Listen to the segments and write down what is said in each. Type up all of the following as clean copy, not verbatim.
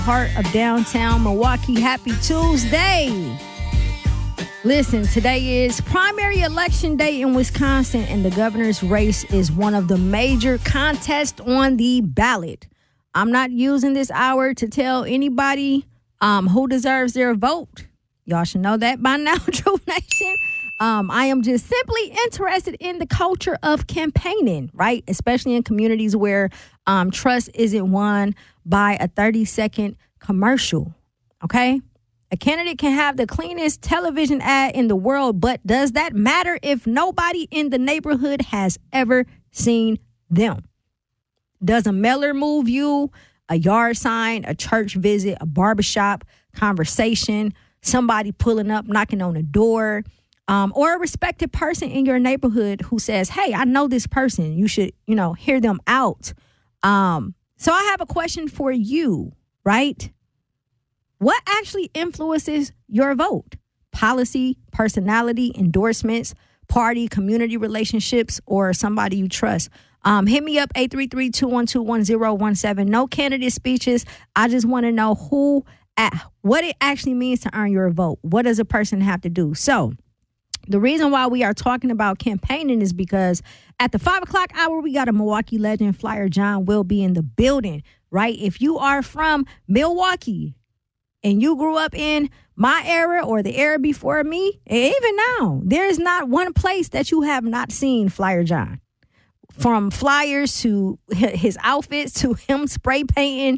heart of downtown Milwaukee. Happy Tuesday. Listen, today is primary election day in Wisconsin, and the governor's race is one of the major contests on the ballot. I'm not using this hour to tell anybody who deserves their vote. Y'all should know that by now, True Nation. I am just simply interested in the culture of campaigning, right? Especially in communities where trust isn't won by a 30-second commercial, okay? A candidate can have the cleanest television ad in the world, but does that matter if nobody in the neighborhood has ever seen them? Does a mailer move you? A yard sign, a church visit, a barbershop conversation, somebody pulling up, knocking on the door, or a respected person in your neighborhood who says, hey, I know this person. You should, hear them out. So I have a question for you, right? What actually influences your vote? Policy, personality, endorsements, party, community relationships, or somebody you trust? Hit me up, 833-212-1017. No candidate speeches. I just want to know what it actually means to earn your vote. What does a person have to do? So the reason why we are talking about campaigning is because at the 5 o'clock hour, we got a Milwaukee legend, Flyer John, will be in the building, right? If you are from Milwaukee and you grew up in my era or the era before me, even now, there is not one place that you have not seen Flyer John. From flyers to his outfits to him spray painting,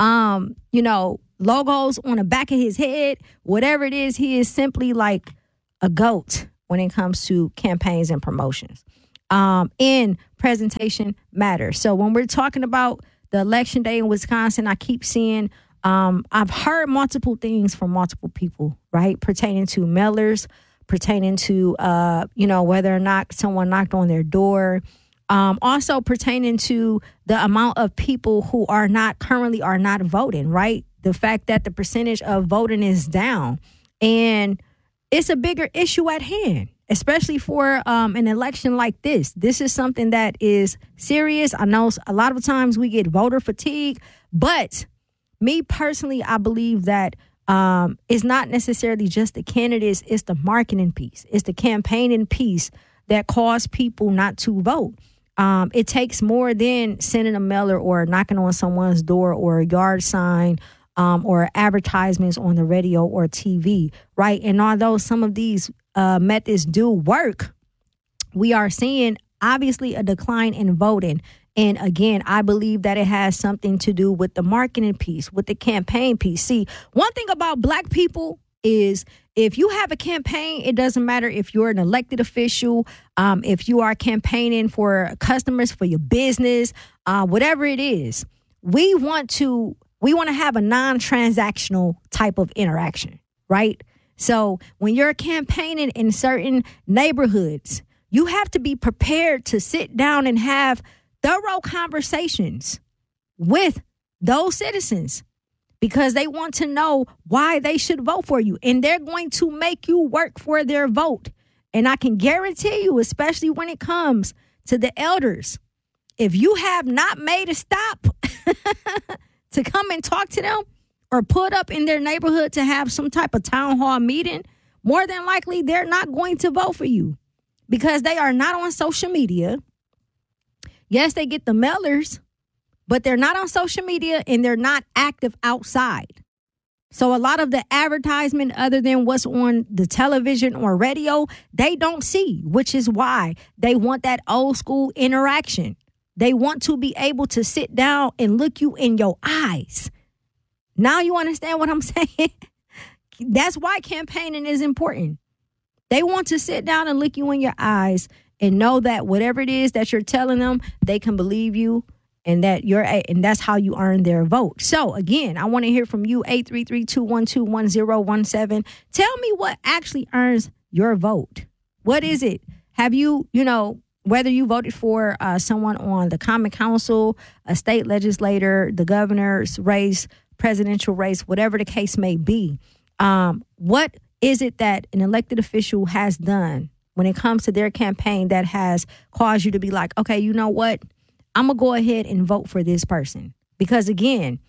logos on the back of his head, whatever it is, he is simply like a goat when it comes to campaigns and promotions. In presentation matters. So when we're talking about the election day in Wisconsin, I keep seeing, I've heard multiple things from multiple people, right? Pertaining to mailers, pertaining to, whether or not someone knocked on their door. Also pertaining to the amount of people who are not voting, right? The fact that the percentage of voting is down. And it's a bigger issue at hand, especially for an election like this. This is something that is serious. I know a lot of times we get voter fatigue, but me personally, I believe that it's not necessarily just the candidates. It's the marketing piece. It's the campaigning piece that cause people not to vote. It takes more than sending a mailer or knocking on someone's door or a yard sign or advertisements on the radio or TV, right? And although some of these methods do work, we are seeing obviously a decline in voting. And again, I believe that it has something to do with the marketing piece, with the campaign piece. See, one thing about Black people is if you have a campaign, it doesn't matter if you're an elected official, if you are campaigning for customers for your business, whatever it is, we want to have a non-transactional type of interaction, right? So when you're campaigning in certain neighborhoods, you have to be prepared to sit down and have thorough conversations with those citizens, because they want to know why they should vote for you. And they're going to make you work for their vote. And I can guarantee you, especially when it comes to the elders, if you have not made a stop to come and talk to them or put up in their neighborhood to have some type of town hall meeting, more than likely they're not going to vote for you because they are not on social media. Yes, they get the mailers, but they're not on social media and they're not active outside. So a lot of the advertisement, other than what's on the television or radio, they don't see, which is why they want that old school interaction. They want to be able to sit down and look you in your eyes. Now you understand what I'm saying? That's why campaigning is important. They want to sit down and look you in your eyes and know that whatever it is that you're telling them, they can believe you. And that's how you earn their vote. So again, I want to hear from you, 833-212-1017. Tell me what actually earns your vote. What is it? Have you, whether you voted for someone on the Common Council, a state legislator, the governor's race, presidential race, whatever the case may be, what is it that an elected official has done when it comes to their campaign that has caused you to be like, okay, you know what? I'm going to go ahead and vote for this person. Because again,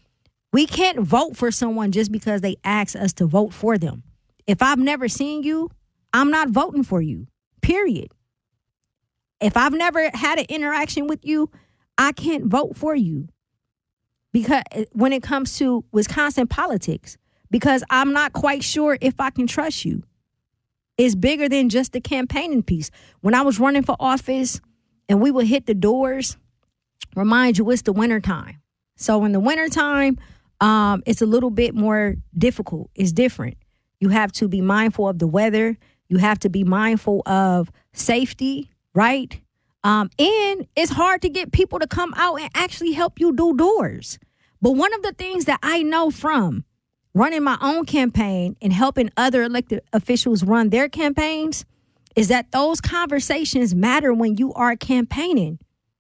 We can't vote for someone just because they ask us to vote for them. If I've never seen you, I'm not voting for you, period. If I've never had an interaction with you, I can't vote for you. Because when it comes to Wisconsin politics, because I'm not quite sure if I can trust you. It's bigger than just the campaigning piece. When I was running for office and we would hit the doors, remind you it's the wintertime. So in the wintertime, it's a little bit more difficult. It's different. You have to be mindful of the weather. You have to be mindful of safety, right? And it's hard to get people to come out and actually help you do doors. But one of the things that I know from running my own campaign and helping other elected officials run their campaigns is that those conversations matter when you are campaigning.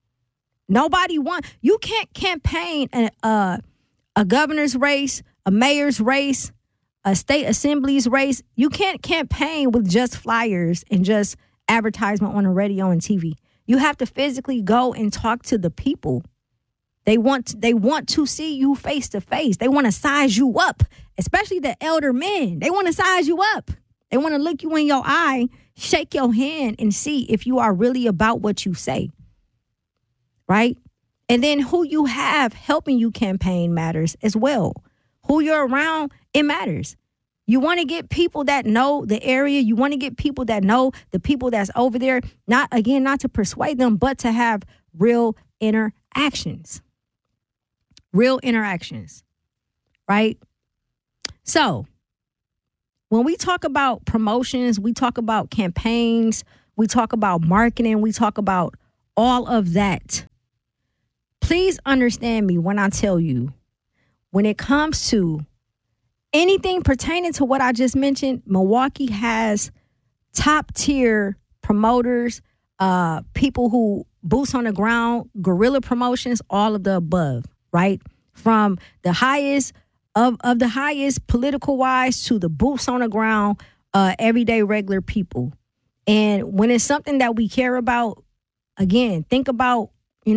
You can't campaign a governor's race, a mayor's race, a state assembly's race. You can't campaign with just flyers and just advertisement on the radio and TV. You have to physically go and talk to the people. They want to see you face to face. They want to size you up, especially the elder men. They want to size you up. They want to look you in your eye, shake your hand, and see if you are really about what you say. Right? And then who you have helping you campaign matters as well. Who you're around, it matters. You want to get people that know the area. You want to get people that know the people that's over there. Not to persuade them, but to have real interactions. Real interactions. Right? So, when we talk about promotions, we talk about campaigns, we talk about marketing, we talk about all of that. Please understand me when I tell you, when it comes to anything pertaining to what I just mentioned, Milwaukee has top tier promoters, people who boots on the ground, guerrilla promotions, all of the above, right? From the highest of the highest political wise to the boots on the ground, everyday regular people. And when it's something that we care about, again, think about the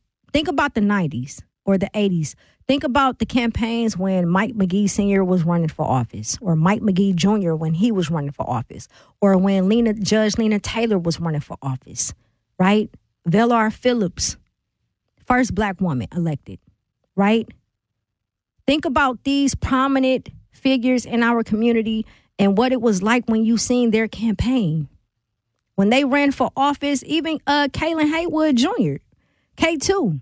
90s or the 80s. Think about the campaigns when Mike McGee Sr. was running for office, or Mike McGee Jr. when he was running for office, or when Judge Lena Taylor was running for office, right? Velar Phillips, first black woman elected, right? Think about these prominent figures in our community and what it was like when you seen their campaign. When they ran for office, even Kalen Haywood Jr., K2,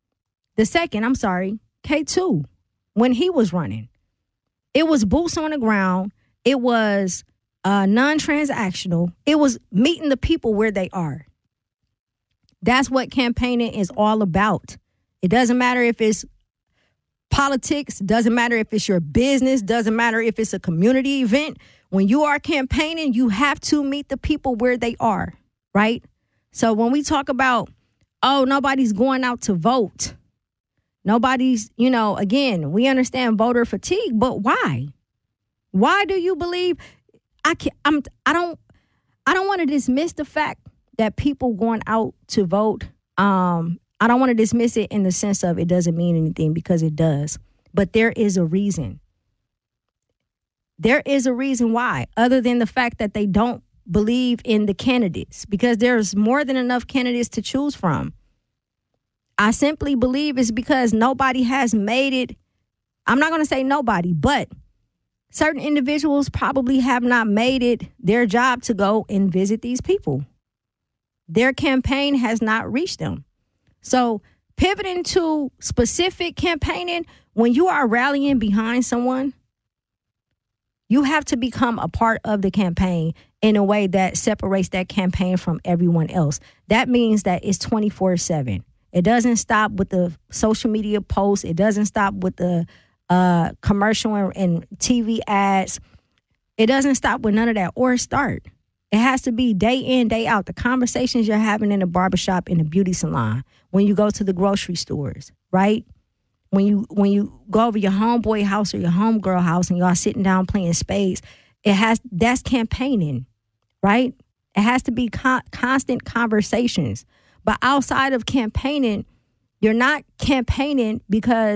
K2, when he was running. It was boots on the ground. It was non-transactional. It was meeting the people where they are. That's what campaigning is all about. It doesn't matter if it's politics, doesn't matter if it's your business, doesn't matter if it's a community event. When you are campaigning, you have to meet the people where they are, right? So when we talk about, nobody's going out to vote, nobody's, again, we understand voter fatigue, but why? Why do you believe? I don't want to dismiss the fact that people going out to vote. I don't want to dismiss it in the sense of it doesn't mean anything, because it does. But there is a reason. There is a reason why, other than the fact that they don't believe in the candidates, because there's more than enough candidates to choose from. I simply believe it's because nobody has made it. I'm not going to say nobody, but certain individuals probably have not made it their job to go and visit these people. Their campaign has not reached them. So pivoting to specific campaigning, when you are rallying behind someone, you have to become a part of the campaign in a way that separates that campaign from everyone else. That means that it's 24/7. It doesn't stop with the social media posts. It doesn't stop with the commercial and TV ads. It doesn't stop with none of that or start. It has to be day in, day out. The conversations you're having in the barbershop, in the beauty salon, when you go to the grocery stores, right? When you go over your homeboy house or your homegirl house and y'all sitting down playing spades, that's campaigning, right? It has to be constant conversations. But outside of campaigning, you're not campaigning because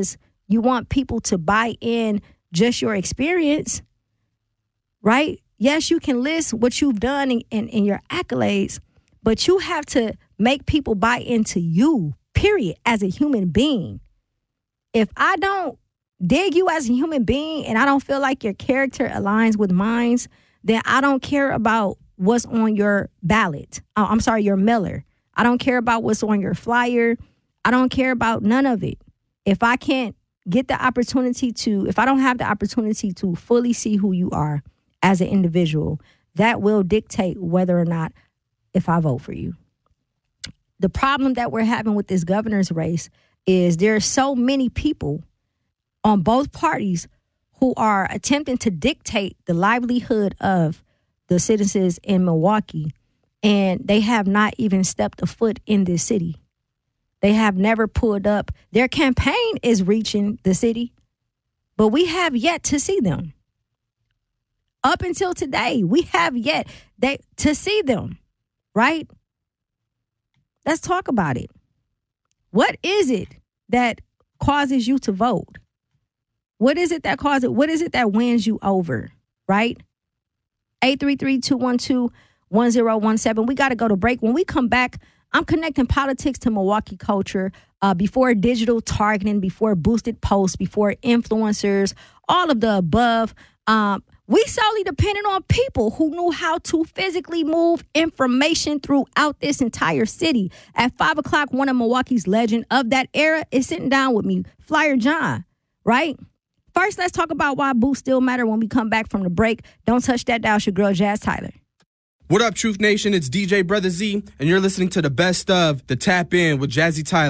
You want people to buy in just your experience, right? Yes, you can list what you've done in your accolades, but you have to make people buy into you, period, as a human being. If I don't dig you as a human being and I don't feel like your character aligns with mine, then I don't care about what's on your ballot. I'm sorry, your mailer. I don't care about what's on your flyer. I don't care about none of it. If I can't get the opportunity to, if I don't have the opportunity to fully see who you are as an individual, that will dictate whether or not if I vote for you. The problem that we're having with this governor's race is there are so many people on both parties who are attempting to dictate the livelihood of the citizens in Milwaukee, and they have not even stepped a foot in this city. They have never pulled up. Their campaign is reaching the city, but we have yet to see them. Up until today, we have yet to see them, right? Let's talk about it. What is it that causes you to vote? What is it that causes it? What is it that wins you over, right? 833-212-1017. We got to go to break. When we come back, I'm connecting politics to Milwaukee culture, before digital targeting, before boosted posts, before influencers, all of the above. We solely depended on people who knew how to physically move information throughout this entire city. At 5 o'clock, one of Milwaukee's legend of that era is sitting down with me, Flyer John, right? First, let's talk about why boosts still matter when we come back from the break. Don't touch that dial. It's your girl, Jazz Tyler. What up, Truth Nation? It's DJ Brother Z, and you're listening to the best of the Tap In with Jazzy Tyler.